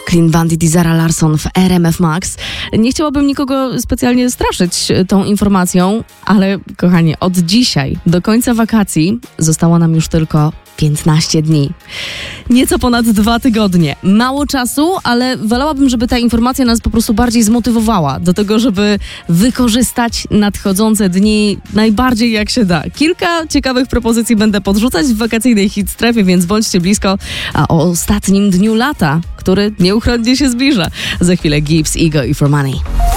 Clean Bandit i Zara Larsson w RMF Max. Nie chciałabym nikogo specjalnie straszyć tą informacją, ale kochani, od dzisiaj do końca wakacji zostało nam już tylko 15 dni. Nieco ponad 2 tygodnie. Mało czasu, ale wolałabym, żeby ta informacja nas po prostu bardziej zmotywowała do tego, żeby wykorzystać nadchodzące dni najbardziej jak się da. Kilka ciekawych propozycji będę podrzucać w wakacyjnej hit strefie, więc bądźcie blisko. A o ostatnim dniu lata, który nieuchronnie się zbliża. Za chwilę Gibbs, Ego i For Money.